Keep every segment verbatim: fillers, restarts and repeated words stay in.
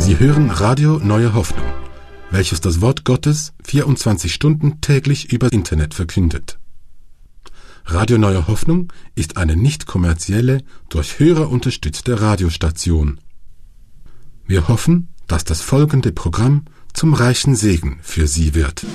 Sie hören Radio Neue Hoffnung, welches das Wort Gottes vierundzwanzig Stunden täglich über Internet verkündet. Radio Neue Hoffnung ist eine nicht kommerzielle, durch Hörer unterstützte Radiostation. Wir hoffen, dass das folgende Programm zum reichen Segen für Sie wird.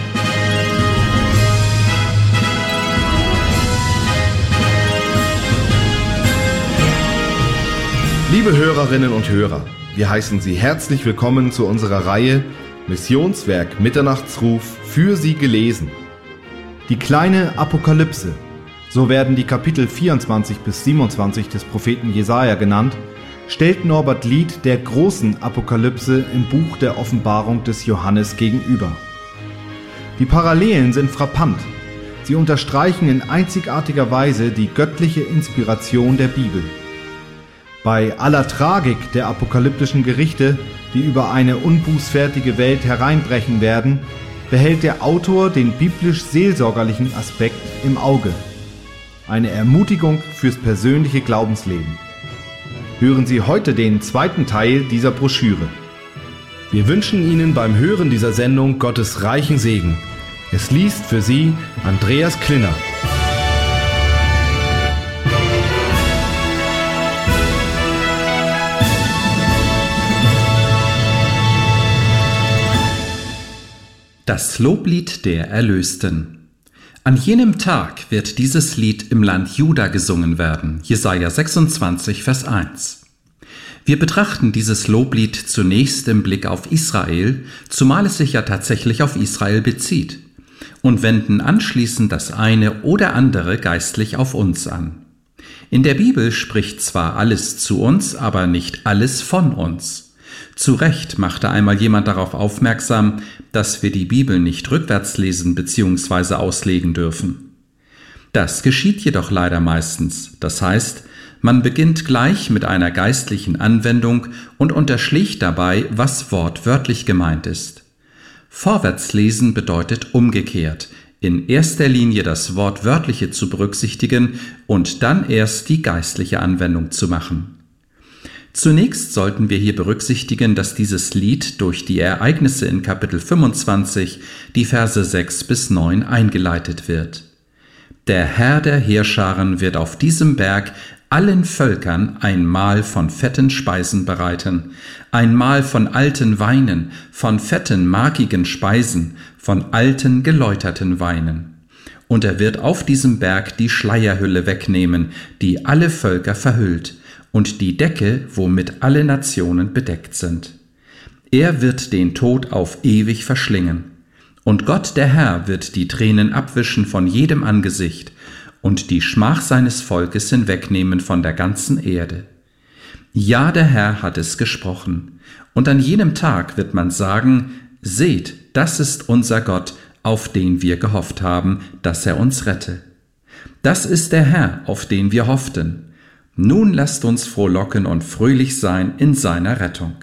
Liebe Hörerinnen und Hörer, wir heißen Sie herzlich willkommen zu unserer Reihe Missionswerk Mitternachtsruf für Sie gelesen. Die kleine Apokalypse, so werden die Kapitel vierundzwanzig bis siebenundzwanzig des Propheten Jesaja genannt, stellt Norbert Lied der großen Apokalypse im Buch der Offenbarung des Johannes gegenüber. Die Parallelen sind frappant. Sie unterstreichen in einzigartiger Weise die göttliche Inspiration der Bibel. Bei aller Tragik der apokalyptischen Gerichte, die über eine unbußfertige Welt hereinbrechen werden, behält der Autor den biblisch-seelsorgerlichen Aspekt im Auge. Eine Ermutigung fürs persönliche Glaubensleben. Hören Sie heute den zweiten Teil dieser Broschüre. Wir wünschen Ihnen beim Hören dieser Sendung Gottes reichen Segen. Es liest für Sie Andreas Klinner. Das Loblied der Erlösten. An jenem Tag wird dieses Lied im Land Juda gesungen werden, Jesaja sechsundzwanzig, Vers eins. Wir betrachten dieses Loblied zunächst im Blick auf Israel, zumal es sich ja tatsächlich auf Israel bezieht, und wenden anschließend das eine oder andere geistlich auf uns an. In der Bibel spricht zwar alles zu uns, aber nicht alles von uns. Zu Recht machte einmal jemand darauf aufmerksam, dass wir die Bibel nicht rückwärts lesen bzw. auslegen dürfen. Das geschieht jedoch leider meistens. Das heißt, man beginnt gleich mit einer geistlichen Anwendung und unterschlägt dabei, was wortwörtlich gemeint ist. Vorwärtslesen bedeutet umgekehrt, in erster Linie das Wortwörtliche zu berücksichtigen und dann erst die geistliche Anwendung zu machen. Zunächst sollten wir hier berücksichtigen, dass dieses Lied durch die Ereignisse in Kapitel fünfundzwanzig, die Verse sechs bis neun, eingeleitet wird. Der Herr der Heerscharen wird auf diesem Berg allen Völkern ein Mahl von fetten Speisen bereiten, ein Mahl von alten Weinen, von fetten, markigen Speisen, von alten, geläuterten Weinen. Und er wird auf diesem Berg die Schleierhülle wegnehmen, die alle Völker verhüllt, und die Decke, womit alle Nationen bedeckt sind. Er wird den Tod auf ewig verschlingen. Und Gott, der Herr, wird die Tränen abwischen von jedem Angesicht und die Schmach seines Volkes hinwegnehmen von der ganzen Erde. Ja, der Herr hat es gesprochen. Und an jenem Tag wird man sagen, seht, das ist unser Gott, auf den wir gehofft haben, dass er uns rette. Das ist der Herr, auf den wir hofften. Nun lasst uns frohlocken und fröhlich sein in seiner Rettung.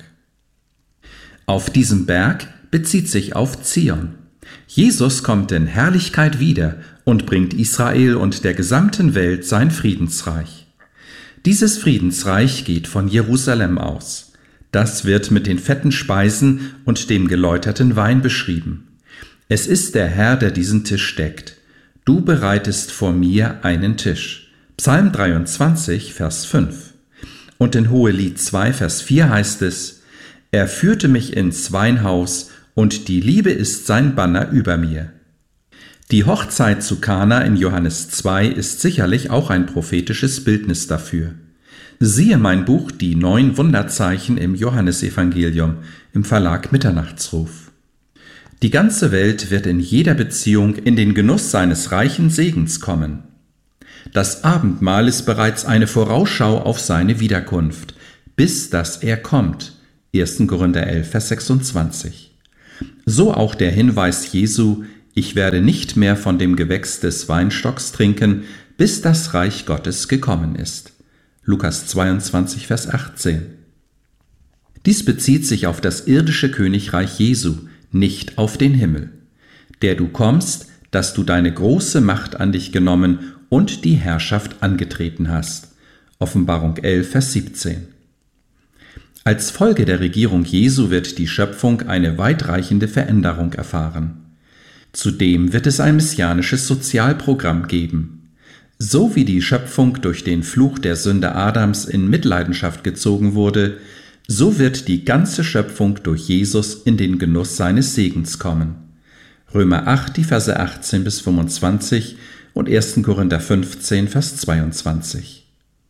Auf diesem Berg bezieht sich auf Zion. Jesus kommt in Herrlichkeit wieder und bringt Israel und der gesamten Welt sein Friedensreich. Dieses Friedensreich geht von Jerusalem aus. Das wird mit den fetten Speisen und dem geläuterten Wein beschrieben. Es ist der Herr, der diesen Tisch deckt. Du bereitest vor mir einen Tisch. Psalm dreiundzwanzig, Vers fünf. Und in Hohelied zwei, Vers vier heißt es, er führte mich ins Weinhaus, und die Liebe ist sein Banner über mir. Die Hochzeit zu Kana in Johannes zwei ist sicherlich auch ein prophetisches Bildnis dafür. Siehe mein Buch Die neun Wunderzeichen im Johannesevangelium im Verlag Mitternachtsruf. Die ganze Welt wird in jeder Beziehung in den Genuss seines reichen Segens kommen. Das Abendmahl ist bereits eine Vorausschau auf seine Wiederkunft, bis dass er kommt. erster Korinther elf, Vers sechsundzwanzig. So auch der Hinweis Jesu, ich werde nicht mehr von dem Gewächs des Weinstocks trinken, bis das Reich Gottes gekommen ist. Lukas zweiundzwanzig, Vers achtzehn. Dies bezieht sich auf das irdische Königreich Jesu, nicht auf den Himmel. Der du kommst, dass du deine große Macht an dich genommen und die Herrschaft angetreten hast. Offenbarung elf, Vers siebzehn. Als Folge der Regierung Jesu wird die Schöpfung eine weitreichende Veränderung erfahren. Zudem wird es ein messianisches Sozialprogramm geben. So wie die Schöpfung durch den Fluch der Sünde Adams in Mitleidenschaft gezogen wurde, so wird die ganze Schöpfung durch Jesus in den Genuss seines Segens kommen. Römer acht, die Verse achtzehn bis fünfundzwanzig und erster Korinther fünfzehn, Vers zweiundzwanzig.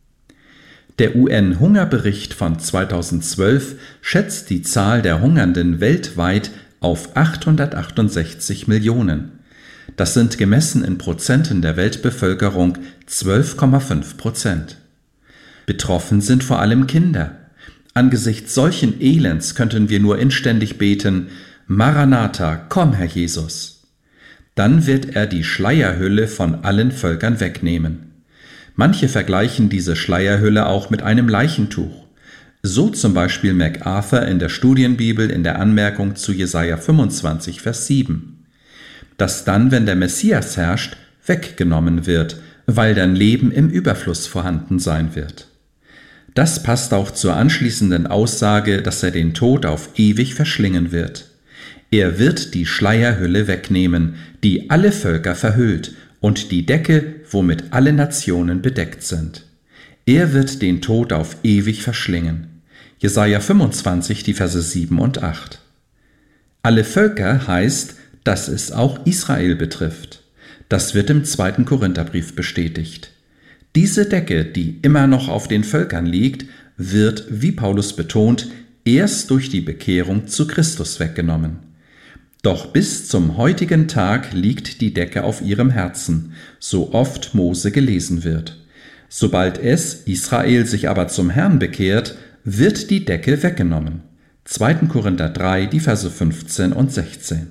Der U N-Hungerbericht von zweitausendzwölf schätzt die Zahl der Hungernden weltweit auf achthundertachtundsechzig Millionen. Das sind gemessen in Prozenten der Weltbevölkerung zwölf Komma fünf Prozent. Betroffen sind vor allem Kinder. Angesichts solchen Elends könnten wir nur inständig beten: Maranatha, komm, Herr Jesus. Dann wird er die Schleierhülle von allen Völkern wegnehmen. Manche vergleichen diese Schleierhülle auch mit einem Leichentuch. So zum Beispiel MacArthur in der Studienbibel in der Anmerkung zu Jesaja fünfundzwanzig, Vers sieben. Das dann, wenn der Messias herrscht, weggenommen wird, weil dann Leben im Überfluss vorhanden sein wird. Das passt auch zur anschließenden Aussage, dass er den Tod auf ewig verschlingen wird. Er wird die Schleierhülle wegnehmen, die alle Völker verhüllt, und die Decke, womit alle Nationen bedeckt sind. Er wird den Tod auf ewig verschlingen. Jesaja fünfundzwanzig, die Verse sieben und acht. Alle Völker heißt, dass es auch Israel betrifft. Das wird im zweiten Korintherbrief bestätigt. Diese Decke, die immer noch auf den Völkern liegt, wird, wie Paulus betont, erst durch die Bekehrung zu Christus weggenommen. Doch bis zum heutigen Tag liegt die Decke auf ihrem Herzen, so oft Mose gelesen wird. Sobald es, Israel, sich aber zum Herrn bekehrt, wird die Decke weggenommen. zweiter Korinther drei, die Verse fünfzehn und sechzehn.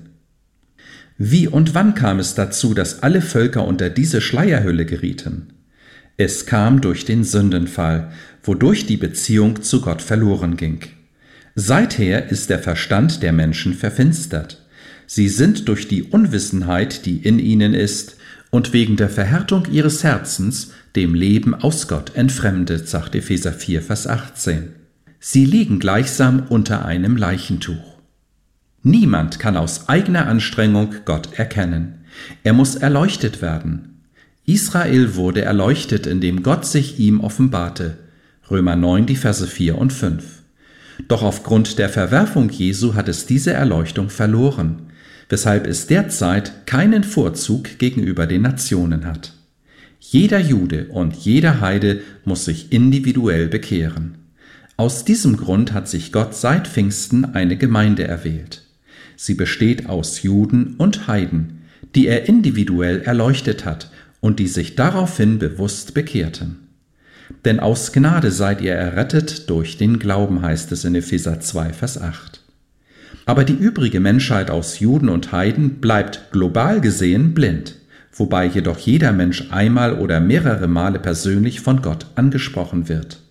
Wie und wann kam es dazu, dass alle Völker unter diese Schleierhülle gerieten? Es kam durch den Sündenfall, wodurch die Beziehung zu Gott verloren ging. Seither ist der Verstand der Menschen verfinstert. Sie sind durch die Unwissenheit, die in ihnen ist, und wegen der Verhärtung ihres Herzens dem Leben aus Gott entfremdet, sagt Epheser vier, Vers achtzehn. Sie liegen gleichsam unter einem Leichentuch. Niemand kann aus eigener Anstrengung Gott erkennen. Er muss erleuchtet werden. Israel wurde erleuchtet, indem Gott sich ihm offenbarte. Römer neun, die Verse vier und fünf. Doch aufgrund der Verwerfung Jesu hat es diese Erleuchtung verloren, weshalb es derzeit keinen Vorzug gegenüber den Nationen hat. Jeder Jude und jeder Heide muss sich individuell bekehren. Aus diesem Grund hat sich Gott seit Pfingsten eine Gemeinde erwählt. Sie besteht aus Juden und Heiden, die er individuell erleuchtet hat und die sich daraufhin bewusst bekehrten. Denn aus Gnade seid ihr errettet durch den Glauben, heißt es in Epheser zwei, Vers acht. Aber die übrige Menschheit aus Juden und Heiden bleibt global gesehen blind, wobei jedoch jeder Mensch einmal oder mehrere Male persönlich von Gott angesprochen wird.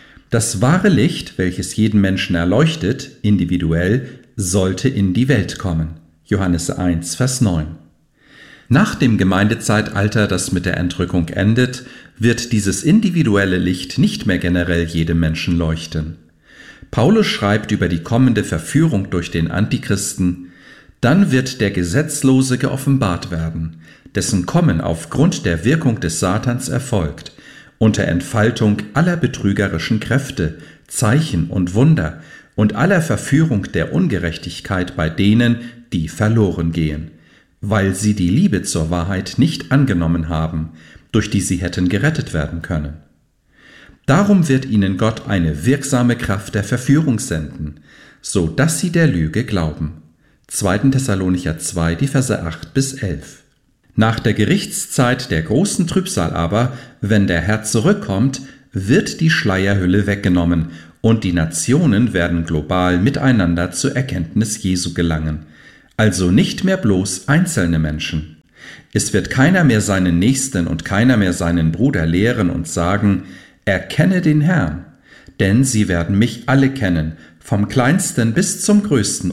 Das wahre Licht, welches jeden Menschen erleuchtet, individuell, sollte in die Welt kommen. Johannes eins, Vers neun. Nach dem Gemeindezeitalter, das mit der Entrückung endet, wird dieses individuelle Licht nicht mehr generell jedem Menschen leuchten. Paulus schreibt über die kommende Verführung durch den Antichristen: Dann wird der Gesetzlose geoffenbart werden, dessen Kommen aufgrund der Wirkung des Satans erfolgt, unter Entfaltung aller betrügerischen Kräfte, Zeichen und Wunder und aller Verführung der Ungerechtigkeit bei denen, die verloren gehen, weil sie die Liebe zur Wahrheit nicht angenommen haben, durch die sie hätten gerettet werden können. Darum wird ihnen Gott eine wirksame Kraft der Verführung senden, so dass sie der Lüge glauben. zweiter Thessalonicher zwei, die Verse acht bis elf. Nach der Gerichtszeit der großen Trübsal aber, wenn der Herr zurückkommt, wird die Schleierhülle weggenommen und die Nationen werden global miteinander zur Erkenntnis Jesu gelangen, also nicht mehr bloß einzelne Menschen. Es wird keiner mehr seinen Nächsten und keiner mehr seinen Bruder lehren und sagen: Erkenne den Herrn, denn sie werden mich alle kennen, vom Kleinsten bis zum Größten